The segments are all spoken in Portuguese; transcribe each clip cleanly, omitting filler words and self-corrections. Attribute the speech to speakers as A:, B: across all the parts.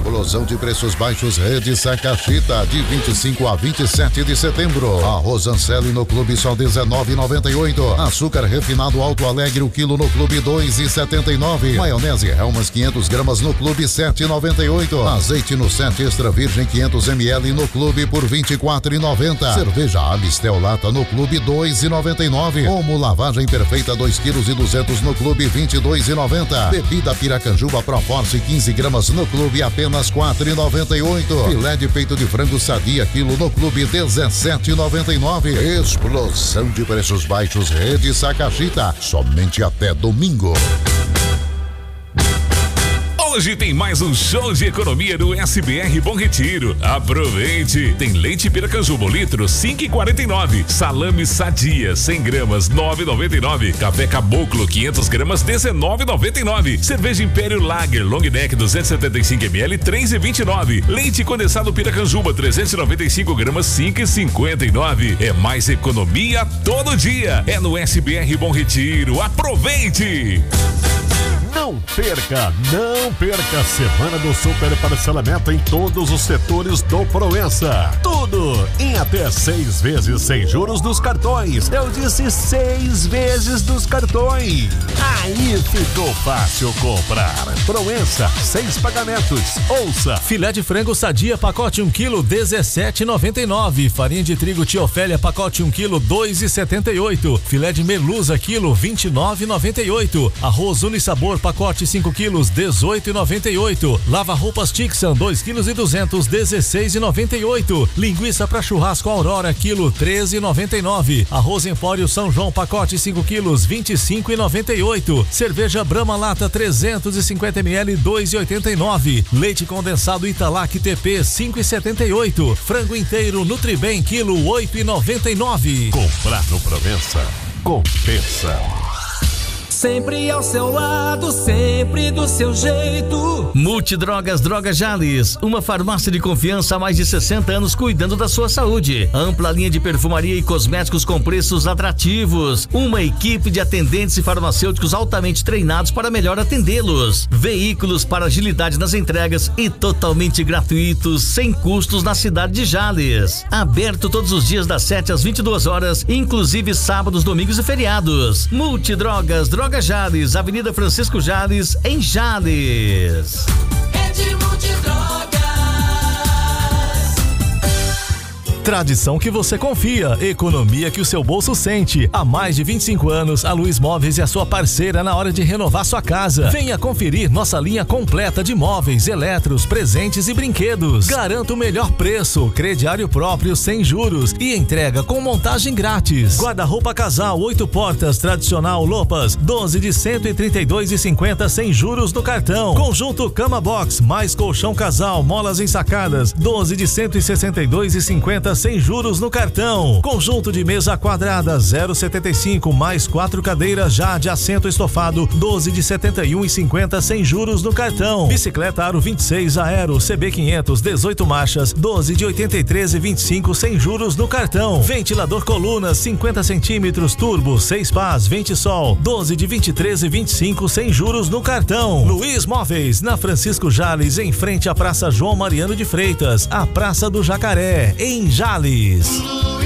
A: Explosão de preços baixos Rede Sacachita, de 25 a 27 de setembro. Arroz Anceli no Clube só R$19,98. Açúcar refinado Alto Alegre, o quilo no Clube R$2,79. Maionese Hellmann's 500 gramas no Clube R$7,98. Azeite no 7 Extra Virgem 500 ml no Clube por R$24,90. Cerveja Amistel Lata no Clube R$2,99. Omo Lavagem Perfeita 2,2 kg no Clube R$22,90. Bebida Piracanjuba Proforce 15 gramas no Clube apenas R$4,98. Filé de peito de frango Sadia quilo no Clube R$17,99. Explosão de preços baixos Rede Sacachita, somente até domingo.
B: Hoje tem mais um show de economia no SBR Bom Retiro. Aproveite! Tem leite Piracanjuba litro 5,49. Salame Sadia 100 gramas 9,99. Café Caboclo 500 gramas 19,99. Cerveja Império Lager Long Neck 275 ml 3,29. Leite condensado Piracanjuba 395 gramas 5,59. É mais economia todo dia. É no SBR Bom Retiro. Aproveite!
C: Não perca a semana do super parcelamento em todos os setores do Proença. Tudo em até 6 vezes sem juros dos cartões. Eu disse 6 vezes dos cartões. Aí ficou fácil comprar. Proença, 6 pagamentos. Ouça.
D: Filé de frango Sadia, pacote 1 kg, R$17,99. Farinha de trigo Tia Ofélia, pacote 1 kg, R$2,78. Filé de merluza, quilo, R$29,98. Arroz Unisabor, pacote 5 quilos, R$18,98. Lava roupas Tixan, 2,2 kg, R$16,98. Linguiça para churrasco Aurora, quilo, R$13,99. Arroz Empório São João, pacote 5 quilos, R$25,98. Cerveja Brahma Lata 350 ml, R$2,89. Leite condensado Italac TP, R$5,78. Frango inteiro Nutribem, quilo, R$8,99.
C: Comprar no Provença compensa.
E: Sempre ao seu lado, sempre do seu jeito.
F: Multidrogas Droga Jales, uma farmácia de confiança há mais de 60 anos cuidando da sua saúde. Ampla linha de perfumaria e cosméticos com preços atrativos. Uma equipe de atendentes e farmacêuticos altamente treinados para melhor atendê-los. Veículos para agilidade nas entregas e totalmente gratuitos, sem custos na cidade de Jales. Aberto todos os dias das 7 às 22 horas, inclusive sábados, domingos e feriados. Multidrogas Droga Jales, Avenida Francisco Jales, em Jales.
E: Rede Multidrogas.
D: Tradição que você confia, economia que o seu bolso sente. Há mais de 25 anos, a Luiz Móveis é a sua parceira na hora de renovar sua casa. Venha conferir nossa linha completa de móveis, eletros, presentes e brinquedos. Garanta o melhor preço, crediário próprio sem juros e entrega com montagem grátis. Guarda-roupa casal 8 portas tradicional Lopas, 12 de R$132,50 sem juros no cartão. Conjunto Cama Box mais colchão casal, molas ensacadas, 12 de R$162,50 sem juros no cartão. Conjunto de mesa quadrada 0,75 mais 4 cadeiras já de assento estofado, 12 de R$71,50 sem juros no cartão. Bicicleta Aro 26 Aero CB500 18 marchas, 12 de R$83,25 sem juros no cartão. Ventilador Coluna 50 centímetros turbo 6 pás Ventisol, 12 de R$23,25 sem juros no cartão. Luiz Móveis, na Francisco Jales, em frente à Praça João Mariano de Freitas, a Praça do Jacaré, em Jales.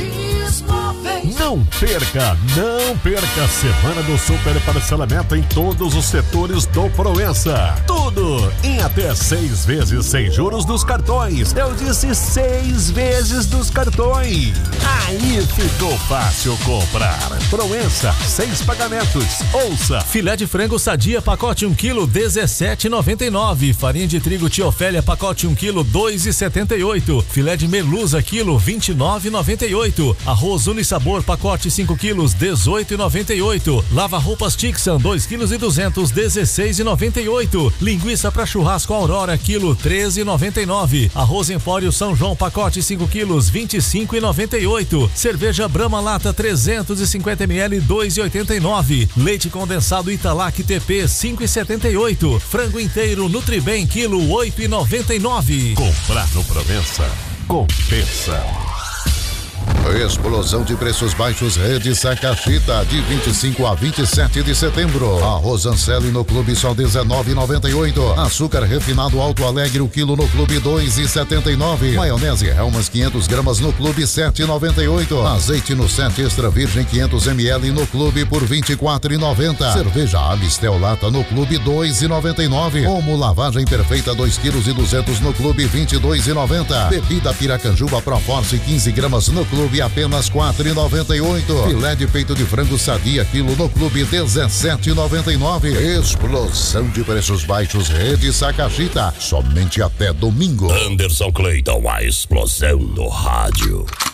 C: Não perca a semana do super parcelamento em todos os setores do Proença. Tudo em até 6 vezes sem juros dos cartões. Eu disse 6 vezes dos cartões. Aí ficou fácil comprar. Proença, 6 pagamentos. Ouça.
D: Filé de frango Sadia, pacote 1 kg, R$17,99. Farinha de trigo Tia Ofélia, pacote 1 kg, R$2,78. Filé de merluza, quilo, R$29,98. Arroz Unisabor, pacote 5 quilos, R$18,98. Lava roupas Tixan, 2,2 kg, R$16,98. Linguiça para churrasco Aurora, quilo, R$13,99. Arroz Empório São João, pacote 5 quilos, R$25,98. Cerveja Brahma Lata 350 ml, R$2,89. Leite condensado Italac TP, R$5,78. Frango inteiro Nutribem, quilo, R$8,99.
C: Comprar no Provença compensa.
A: Explosão de preços baixos Rede Sacachita de 25 a 27 de setembro. Arroz Anceli no Clube só R$19,98. Açúcar refinado Alto Alegre o quilo no Clube R$2,79. Maionese Hellmann's 500 gramas no Clube R$7,98. Azeite no 7 extra virgem 500 ml no Clube por R$24,90. Cerveja Amistel Lata no Clube R$2,99. Omo lavagem perfeita 2,2 kg no Clube R$22,90. Bebida Piracanjuba Proforce 15 gramas no Clube apenas R$4,98. Filé de peito de frango Sadia quilo no Clube R$17,99. Explosão de preços baixos Rede Sacachita, somente até domingo.
G: Anderson Cleiton, a explosão do rádio.